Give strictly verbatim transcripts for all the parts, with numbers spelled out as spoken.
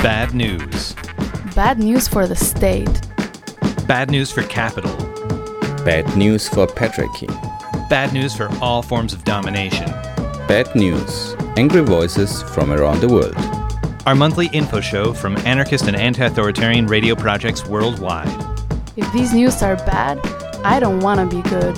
Bad news. Bad news for the state. Bad news for capital. Bad news for patriarchy. Bad news for all forms of domination. Bad news. Angry voices from around the world. Our monthly info show from anarchist and anti-authoritarian radio projects worldwide. If these news are bad, I don't want to be good.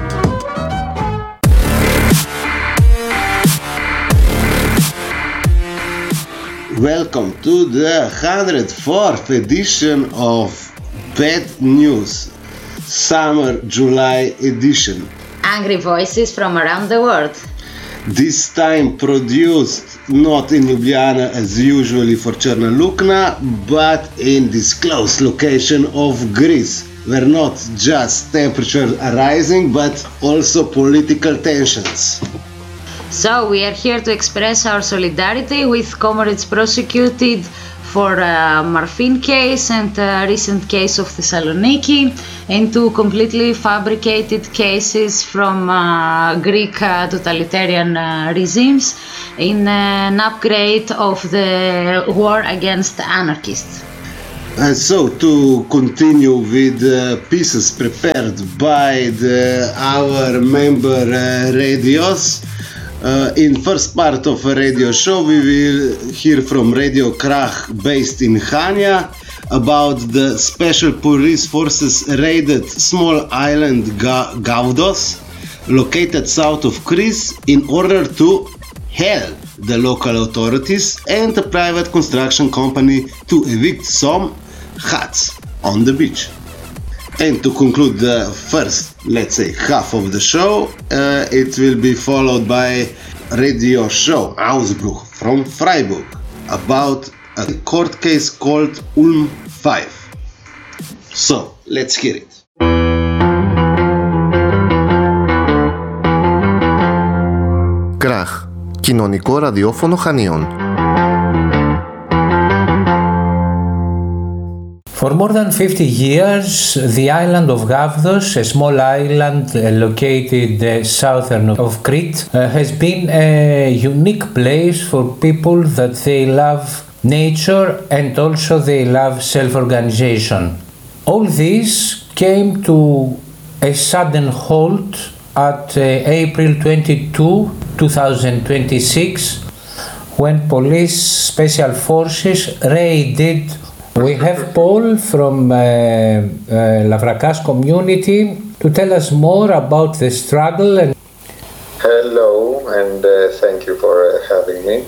Welcome to the one hundred fourth edition of Bad News, Summer July edition. Angry voices from around the world. This time produced not in Ljubljana as usually for Cherna Lukna, but in this close location of Greece, where not just temperatures are rising, but also political tensions. So we are here to express our solidarity with comrades prosecuted for a morphine case and a recent case of Thessaloniki, and two completely fabricated cases from uh, Greek uh, totalitarian uh, regimes in an upgrade of the war against anarchists. Uh, so to continue with uh, pieces prepared by the, our member uh, radios, Uh, in first part of a radio show we will hear from Radio Krach based in Chania about the special police forces raided small island Ga- Gavdos located south of Greece in order to help the local authorities and a private construction company to evict some huts on the beach. And to conclude the first, let's say, half of the show, uh, it will be followed by radio show Ausbruch from Freiburg about a court case called Ulm five. So, let's hear it. Κράχ, κοινωνικό ραδιόφωνο Χανίων. For more than fifty years, the island of Gavdos, a small island uh, located uh, southern of Crete, uh, has been a unique place for people that they love nature and also they love self-organization. All this came to a sudden halt at uh, April twenty-second, twenty twenty-six, when police special forces raided. We have Paul from uh, uh, Lavrakas community to tell us more about the struggle. And Hello, and uh, thank you for uh, having me.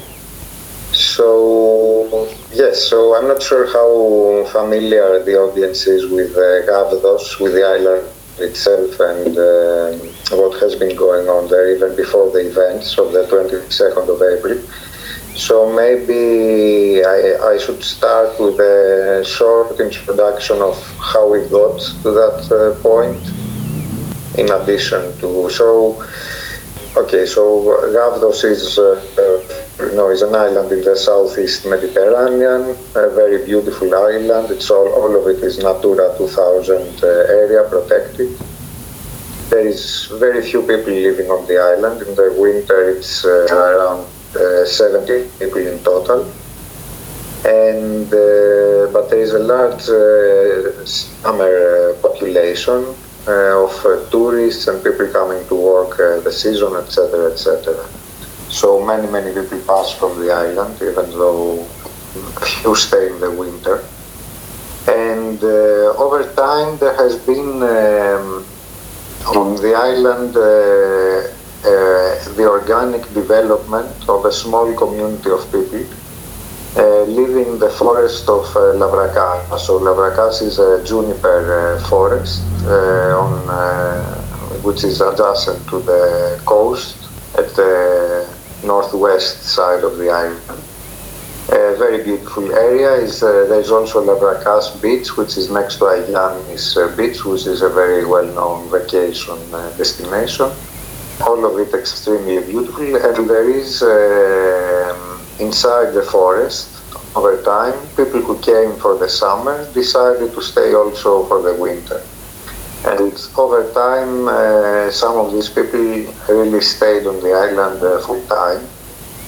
So, yes, so I'm not sure how familiar the audience is with uh, Gavdos, with the island itself, and uh, what has been going on there even before the events of the twenty-second of April. So maybe I, I should start with a short introduction of how we got to that uh, point. In addition to, so, okay, so Gavdos is, uh, uh, you know, is an island in the southeast Mediterranean, a very beautiful island. It's all, all of it is Natura two thousand uh, area protected. There is very few people living on the island. In the winter, it's uh, around Uh, seventy people in total, and uh, but there is a large uh, summer uh, population uh, of uh, tourists and people coming to work uh, the season, et cetera, et cetera. So many many people pass from the island, even though few stay in the winter. And uh, over time, there has been um, on the island. Uh, Uh, the organic development of a small community of people uh, living in the forest of uh, Lavrakas. So Lavrakas is a juniper uh, forest uh, on, uh, which is adjacent to the coast at the northwest side of the island. A very beautiful area. Is uh, there's also Lavrakas Beach, which is next to Agiannis uh, Beach, which is a very well-known vacation uh, destination. All of it extremely beautiful, and there is uh, inside the forest, over time, people who came for the summer decided to stay also for the winter. And over time, uh, some of these people really stayed on the island uh, full time,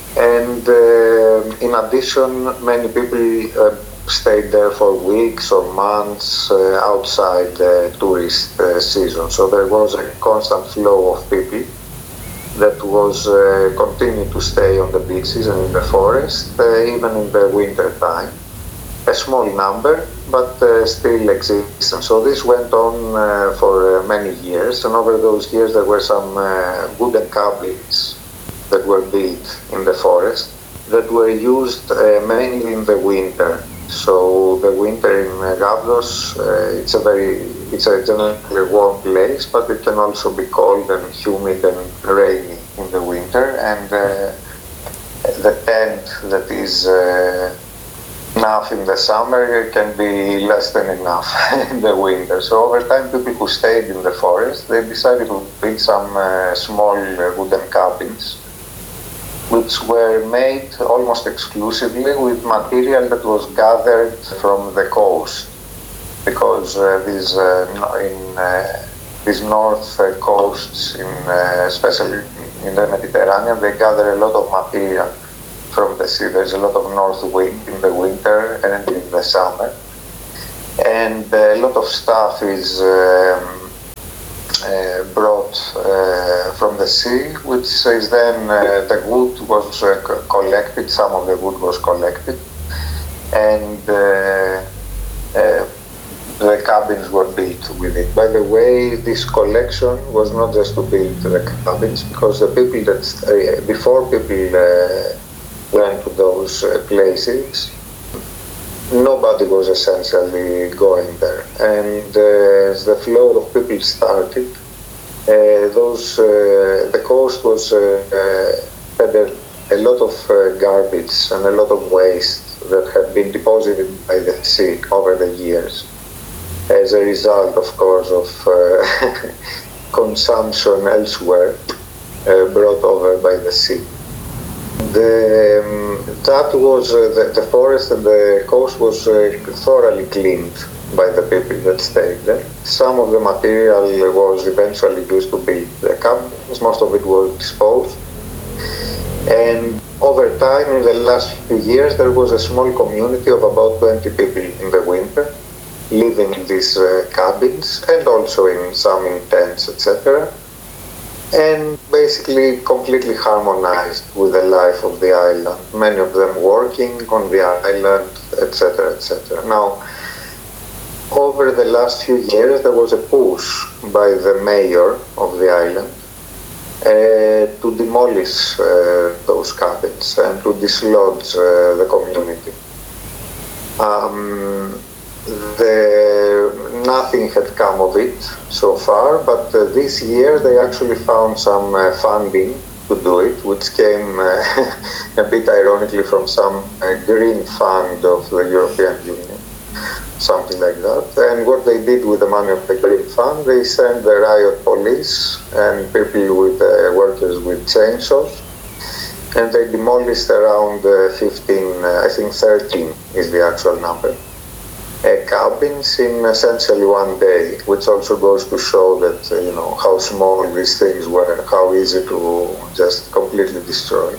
And uh, in addition, many people uh, stayed there for weeks or months uh, outside the tourist uh, season. So there was a constant flow of people that was uh, continued to stay on the beaches and in the forest, uh, even in the winter time. A small number, but uh, still exists. And so this went on uh, for uh, many years, and over those years there were some uh, wooden cabins that were built in the forest that were used uh, mainly in the winter. So the winter in uh, Gavdos, uh, it's a very, it's a generally warm place, but it can also be cold and humid and rainy in the winter. And uh, the tent that is uh, enough in the summer can be less than enough in the winter. So over time, people who stayed in the forest, they decided to build some uh, small uh, wooden cabins, which were made almost exclusively with material that was gathered from the coast, because uh, these uh, in uh, these north uh, coasts, in uh, especially in the Mediterranean, they gather a lot of material from the sea. There's a lot of north wind in the winter and in the summer, and uh, a lot of stuff is um, uh, brought uh, from the sea, which is then uh, the wood was uh, collected. Some of the wood was collected, and uh, uh, the cabins were built with it. By the way, this collection was not just to build the cabins, because the people that uh, before people uh, went to those uh, places, nobody was essentially going there. And uh, as the flow of people started, uh, those uh, the coast was uh, uh, had a, a lot of uh, garbage and a lot of waste that had been deposited by the sea over the years, as a result, of course, of uh, consumption elsewhere uh, brought over by the sea. The, um, that was uh, the, the forest and the coast was uh, thoroughly cleaned by the people that stayed there. Some of the material was eventually used to build the cabins. Most of it was disposed. And over time, in the last few years, there was a small community of about twenty people in the winter living in these uh, cabins, and also in some in tents, et cetera, and basically completely harmonized with the life of the island. Many of them working on the island, et cetera, et cetera. Now, over the last few years, there was a push by the mayor of the island uh, to demolish uh, those cabins and to dislodge uh, the community. Um, The, nothing had come of it so far, but uh, this year they actually found some uh, funding to do it, which came uh, a bit ironically from some uh, green fund of the European Union, something like that. And what they did with the money of the green fund, they sent the riot police and people with uh, workers with chainsaws, and they demolished around uh, fifteen, uh, I think thirteen is the actual number. Uh, cabins in essentially one day, which also goes to show that uh, you know how small these things were, how easy to just completely destroy.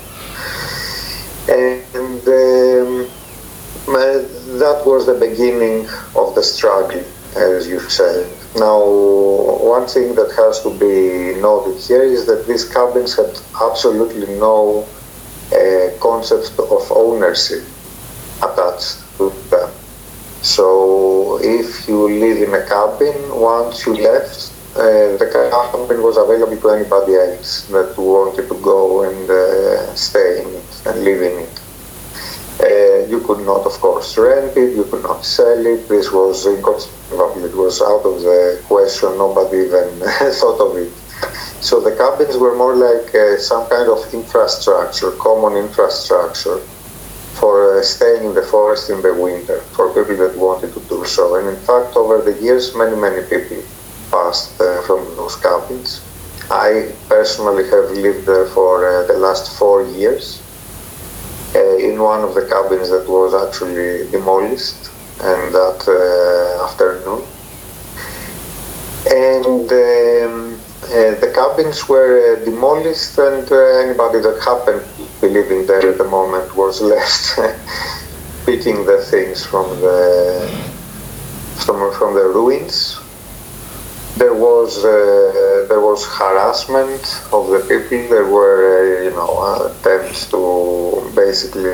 And um, uh, that was the beginning of the struggle, as you said. Now, one thing that has to be noted here is that these cabins had absolutely no uh, concept of ownership attached to them. So if you live in a cabin, once you left, uh, the cabin was available to anybody else that wanted to go and uh, stay in it and live in it. Uh, you could not, of course, rent it, you could not sell it. This was inconceivable, it was out of the question, nobody even thought of it. So the cabins were more like uh, some kind of infrastructure, common infrastructure, for uh, staying in the forest in the winter, for people that wanted to do so. And in fact, over the years, many, many people passed uh, from those cabins. I personally have lived there for uh, the last four years uh, in one of the cabins that was actually demolished and that uh, afternoon. And um, Uh, the cabins were uh, demolished, and uh, anybody that happened to be living there at the moment was left picking the things from the from, from the ruins. There was uh, there was harassment of the people. There were uh, you know attempts to basically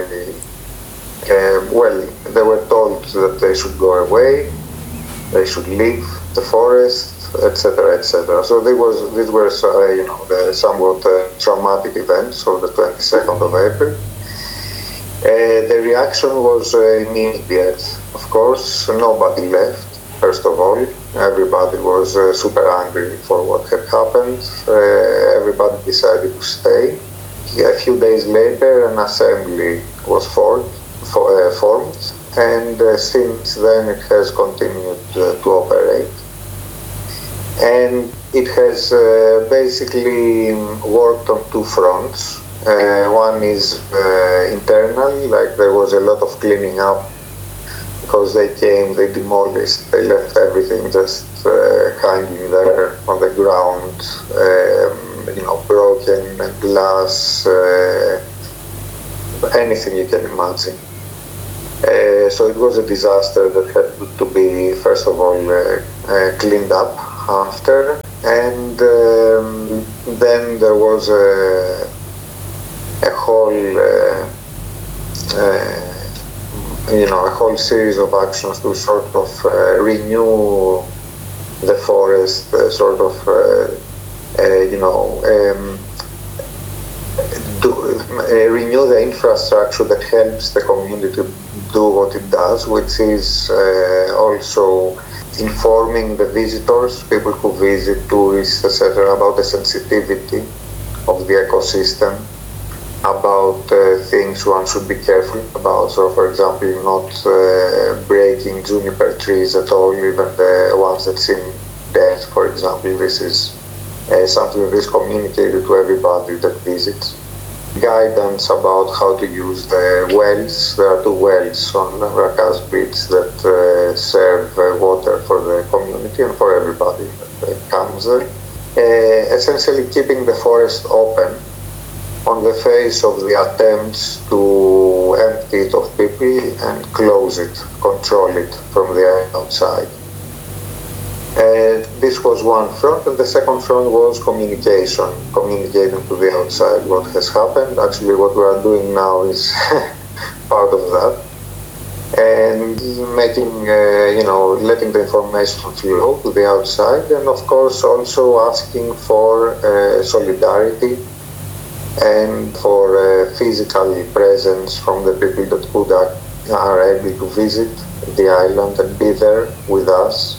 uh, well they were told that they should go away, they should leave the forest, et cetera, et cetera. So there was these were uh, you know the somewhat uh, traumatic events of the twenty-second of April. Uh, the reaction was uh, immediate. Of course, nobody left. First of all, everybody was uh, super angry for what had happened. Uh, everybody decided to stay. A few days later, an assembly was formed, for, uh, formed and uh, since then it has continued uh, to operate. And it has uh, basically worked on two fronts. Uh, one is uh, internal, like there was a lot of cleaning up because they came, they demolished, they left everything just uh, hanging there on the ground, um, you know, broken glass, uh, anything you can imagine. Uh, so it was a disaster that had to be, first of all, uh, uh, cleaned up after, and um, then there was a a whole, uh, uh, you know, a whole series of actions to sort of uh, renew the forest, uh, sort of, uh, uh, you know, um, to uh, renew the infrastructure that helps the community do what it does, which is uh, also informing the visitors, people who visit, tourists, et cetera, about the sensitivity of the ecosystem, about uh, things one should be careful about. So, for example, not uh, breaking juniper trees at all, even the ones that seem dead, for example. This is uh, something that is communicated to everybody that visits. Guidance about how to use the wells. There are two wells on Rakas Beach that uh, serve uh, water for the community and for everybody that uh, comes there. Uh, essentially keeping the forest open on the face of the attempts to empty it of people and close it, control it from the outside. Uh, this was one front, and the second front was communication, communicating to the outside what has happened. Actually, what we are doing now is part of that, and making, uh, you know, letting the information flow to the outside, and of course also asking for uh, solidarity and for uh, physical presence from the people that could uh, are able to visit the island and be there with us.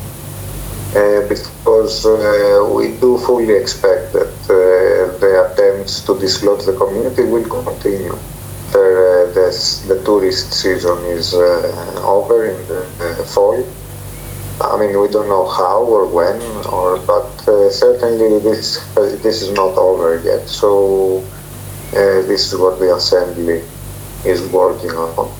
Uh, because uh, we do fully expect that uh, the attempts to dislodge the community will continue. The, uh, the, the tourist season is uh, over in the uh, fall. I mean, we don't know how or when, or but uh, certainly this uh, this is not over yet. So uh, this is what the assembly is working on,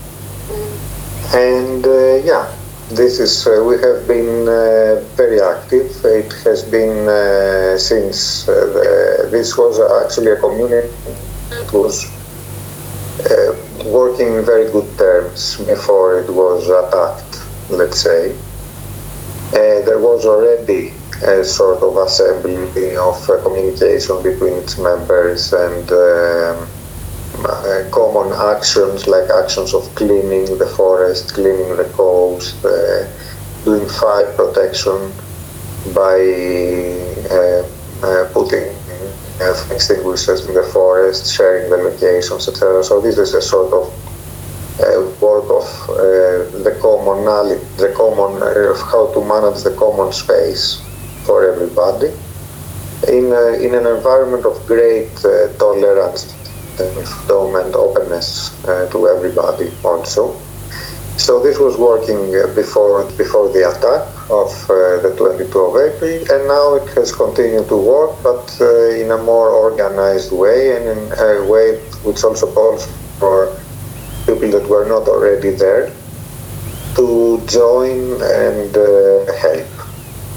and uh, yeah. This is, uh, we have been uh, very active. It has been uh, since, uh, the, this was actually a community that was uh, working in very good terms before it was attacked, let's say. Uh, there was already a sort of assembly of uh, communication between its members and um, Uh, common actions like actions of cleaning the forest, cleaning the coast, uh, doing fire protection by uh, uh, putting uh, extinguishers in the forest, sharing the locations, et cetera. So this is a sort of uh, work of uh, the commonality, the common uh, of how to manage the common space for everybody in uh, in an environment of great uh, tolerance, freedom and openness uh, to everybody also. So this was working uh, before before the attack of uh, the twenty-second of April, and now it has continued to work, but uh, in a more organized way, and in a way which also calls for people that were not already there to join and uh, help.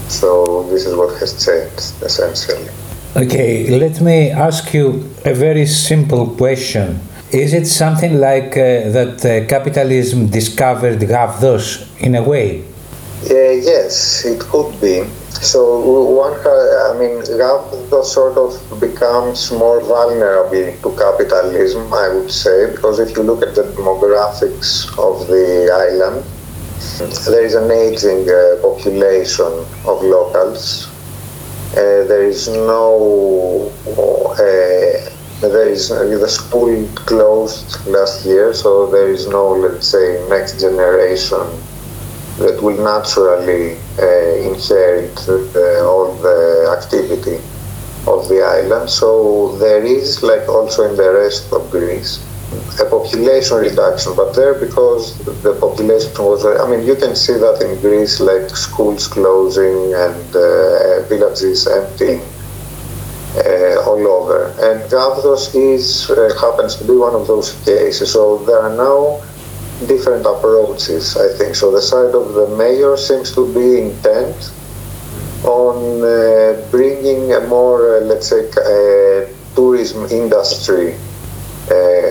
So this is what has changed, essentially. Okay, let me ask you a very simple question. Is it something like uh, that uh, capitalism discovered Gavdos in a way? Uh, yes, it could be. So one, I mean, Gavdos sort of becomes more vulnerable to capitalism, I would say, because if you look at the demographics of the island, there is an aging uh, population of locals. Uh, there is no, uh, there is, uh, the school closed last year, so there is no, let's say, next generation that will naturally uh, inherit uh, all the activity of the island. So there is, like also in the rest of Greece, a population reduction, but there because the population was, I mean, you can see that in Greece, like schools closing and uh, villages emptying uh, all over. And Gavdos is, uh, happens to be one of those cases. So there are now different approaches, I think. So the side of the mayor seems to be intent on uh, bringing a more, uh, let's say, uh, tourism industry Uh,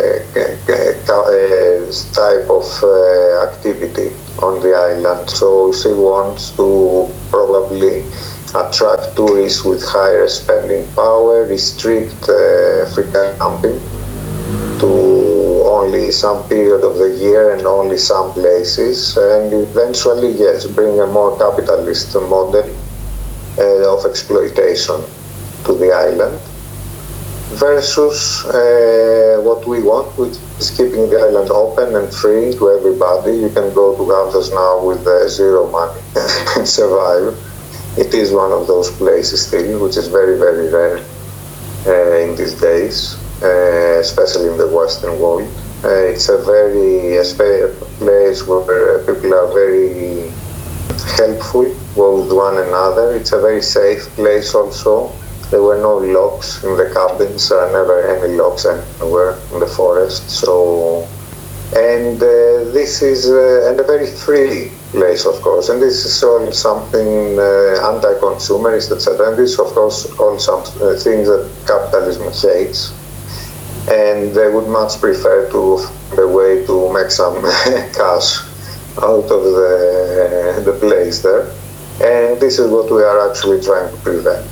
uh, type of uh, activity on the island. So she wants to probably attract tourists with higher spending power, restrict uh, free camping to only some period of the year and only some places, and eventually, yes, bring a more capitalist model uh, of exploitation to the island. Versus uh, what we want, which is keeping the island open and free to everybody. You can go to Gavdos now with uh, zero money and survive. It is one of those places still, which is very, very rare uh, in these days, uh, especially in the Western world. Uh, it's a very a place where people are very helpful with one another. It's a very safe place also. There were no locks in the cabins, uh, never any locks anywhere in the forest. So, and uh, this is uh, and a very free place, of course. And this is all something uh, anti-consumerist, et cetera. And this, of course, all some uh, things that capitalism hates. And they would much prefer to find a way to make some cash out of the the place there. And this is what we are actually trying to prevent.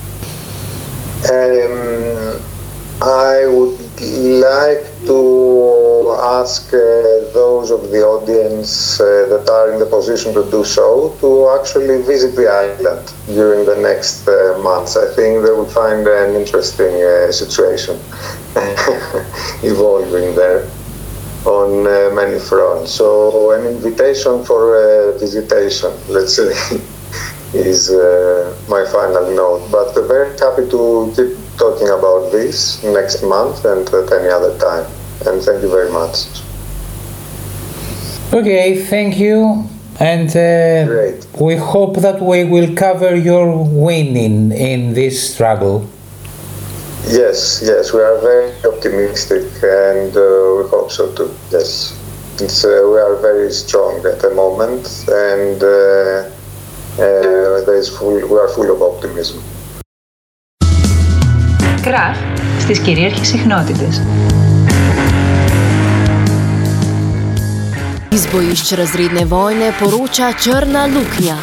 Um, I would like to ask uh, those of the audience uh, that are in the position to do so to actually visit the island during the next uh, months. I think they will find an interesting uh, situation evolving there on uh, many fronts. So an invitation for uh, visitation, let's say, is uh, my final note. But uh, very happy to keep talking about this next month and at any other time. And thank you very much. Okay, thank you. And uh, Great. We hope that we will cover your winning in this struggle. Yes, yes, we are very optimistic and uh, we hope so too. Yes, it's, uh, we are very strong at the moment and uh, Uh, there is full, we are full of optimism. Κραχ στις κυρίαρχες συχνότητες. Iz bojišč razredne vojne poroča Črna luknja.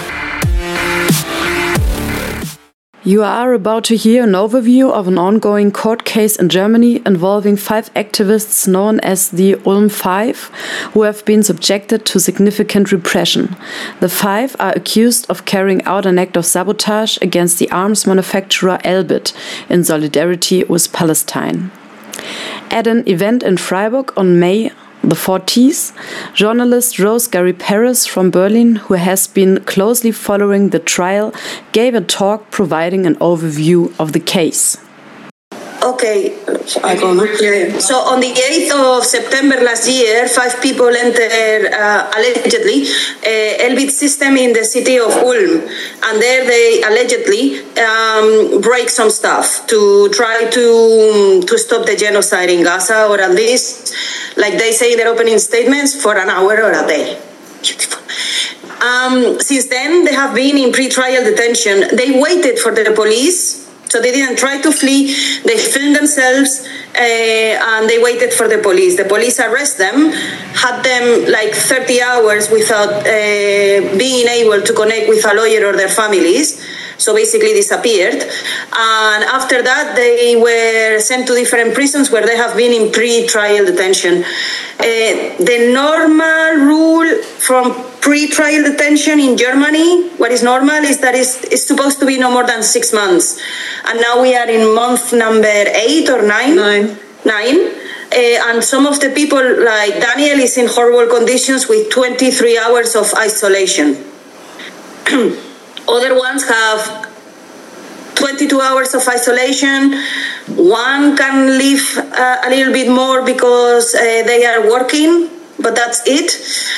You are about to hear an overview of an ongoing court case in Germany involving five activists known as the Ulm Five, who have been subjected to significant repression. The five are accused of carrying out an act of sabotage against the arms manufacturer Elbit in solidarity with Palestine. At an event in Freiburg on May the fourteenth, journalist Rose Gary Paris from Berlin, who has been closely following the trial, gave a talk providing an overview of the case. Okay, I go now. Yeah. So on the eighth of September last year, five people entered uh, allegedly uh, Elbit system in the city of Ulm, and there they allegedly um, break some stuff to try to to stop the genocide in Gaza, or at least, like they say in their opening statements, for an hour or a day. Beautiful. Um, since then, they have been in pre-trial detention. They waited for the police, so they didn't try to flee. They filmed themselves, uh, and they waited for the police. The police arrest them, had them like thirty hours without uh, being able to connect with a lawyer or their families. So basically disappeared. And after that, they were sent to different prisons where they have been in pre-trial detention. Uh, the normal rule from pre-trial detention in Germany, what is normal is that it's, it's supposed to be no more than six months. And now we are in month number eight or nine. Nine. Nine. Uh, and some of the people, like Daniel, is in horrible conditions with twenty-three hours of isolation. Other ones have twenty-two hours of isolation. One can live uh, a little bit more because uh, they are working, but that's it.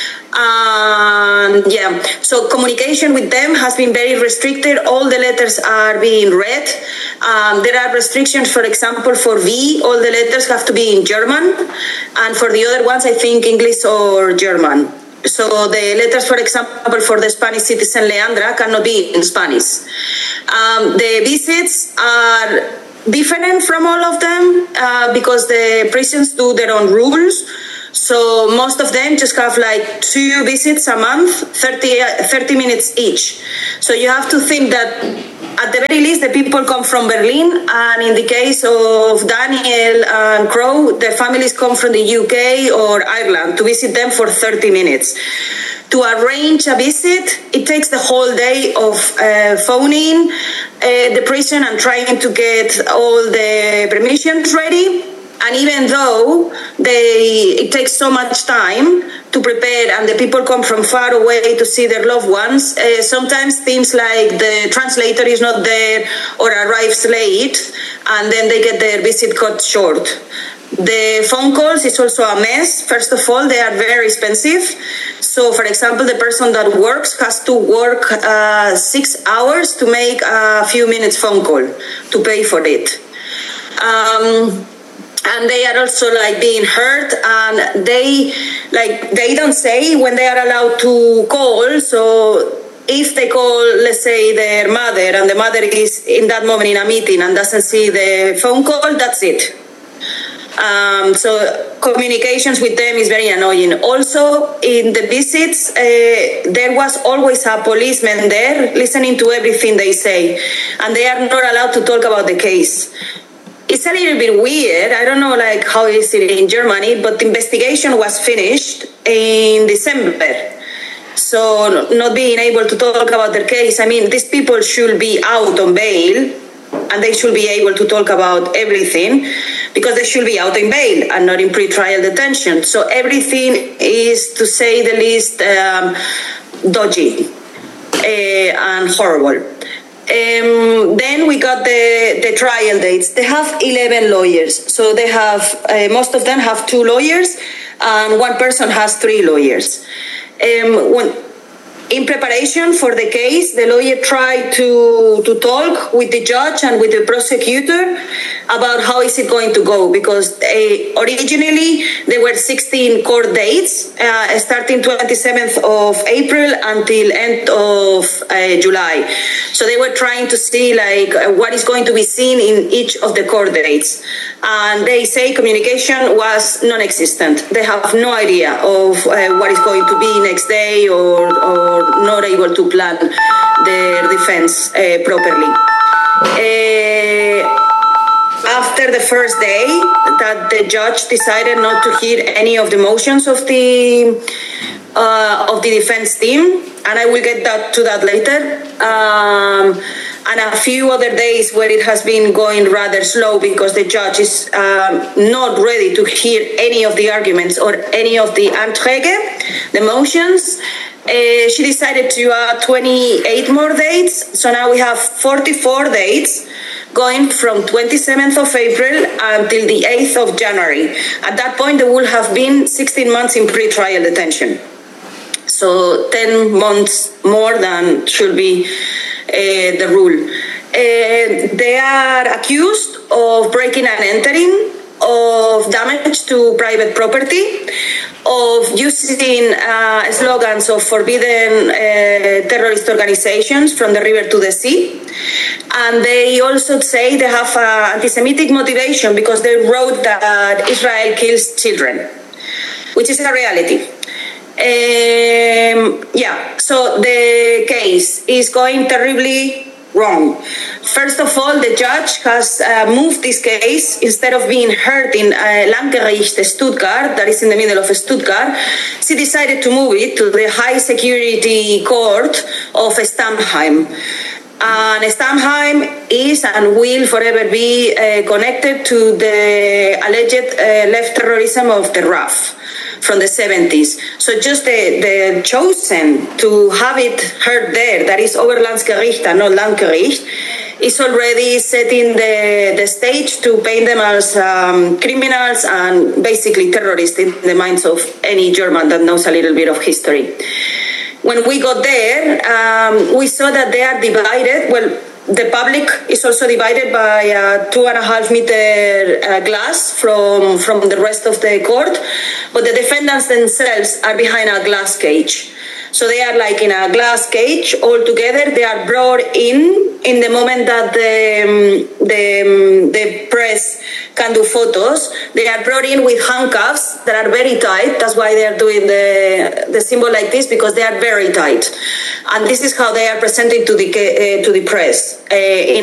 And yeah, so communication with them has been very restricted. All the letters are being read. Um, there are restrictions, for example, for V, all the letters have to be in German. And for the other ones, I think English or German. So the letters, for example, for the Spanish citizen Leandra cannot be in Spanish. Um, the visits are different from all of them uh, because the prisons do their own rules. So most of them just have like two visits a month, thirty, thirty minutes each. So you have to think that at the very least, the people come from Berlin, and in the case of Daniel and Crow, their families come from the U K or Ireland to visit them for thirty minutes. To arrange a visit, it takes the whole day of uh, phoning uh, the prison and trying to get all the permissions ready. And even though they, it takes so much time to prepare and the people come from far away to see their loved ones, uh, sometimes things like the translator is not there or arrives late, and then they get their visit cut short. The phone calls is also a mess. First of all, they are very expensive. So, for example, the person that works has to work uh, six hours to make a few minutes phone call to pay for it. Um, And they are also like being hurt, and they like they don't say when they are allowed to call. So if they call, let's say, their mother, and the mother is in that moment in a meeting and doesn't see the phone call, that's it. Um, so communications with them is very annoying. Also, in the visits, uh, there was always a policeman there listening to everything they say, and they are not allowed to talk about the case. It's a little bit weird. I don't know like how is it in Germany, but the investigation was finished in December. So not being able to talk about their case, I mean, these people should be out on bail and they should be able to talk about everything because they should be out on bail and not in pre-trial detention. So everything is, to say the least, um, dodgy uh, and horrible. Um, then we got the, the trial dates. They have eleven lawyers. So they have, uh, most of them have two lawyers and one person has three lawyers. Um, when, in preparation for the case, the lawyer tried to, to talk with the judge and with the prosecutor about how is it going to go, because they, originally there were sixteen court dates, uh, starting twenty-seventh of April until end of uh, July. So they were trying to see like uh, what is going to be seen in each of the court dates. And they say communication was non-existent. They have no idea of uh, what is going to be next day, or, or not able to plan their defense uh, properly. Uh, after the first day that the judge decided not to hear any of the motions of the uh, of the defense team, and I will get that to that later, um, and a few other days where it has been going rather slow because the judge is um, not ready to hear any of the arguments or any of the Anträge, the motions. Uh, she decided to add twenty-eight more dates, so now we have forty-four dates going from twenty-seventh of April until the eighth of January. At that point, there will have been sixteen months in pre-trial detention. So ten months more than should be uh, the rule. Uh, they are accused of breaking and entering, of damage to private property, of using uh, slogans of forbidden uh, terrorist organizations from the river to the sea. And they also say they have uh, anti-Semitic motivation because they wrote that Israel kills children, which is a reality. Um, yeah, so the case is going terribly wrong. First of all, the judge has uh, moved this case. Instead of being heard in uh, Landgericht Stuttgart, that is in the middle of Stuttgart, she decided to move it to the high security court of Stammheim. And Stammheim is and will forever be uh, connected to the alleged uh, left terrorism of the R A F from the seventies. So just the, the chosen to have it heard there, that is Oberlandesgericht and not Landgericht, is already setting the, the stage to paint them as um, criminals and basically terrorists in the minds of any German that knows a little bit of history. When we got there, um, we saw that they are divided. Well, the public is also divided by a two and a half meter uh, glass from, from the rest of the court, but the defendants themselves are behind a glass cage. So they are like in a glass cage all together. They are brought in in the moment that the, um, the, um, the press can do photos. They are brought in with handcuffs that are very tight. That's why they are doing the, the symbol like this, because they are very tight. And this is how they are presented to the, uh, to the press. Uh, in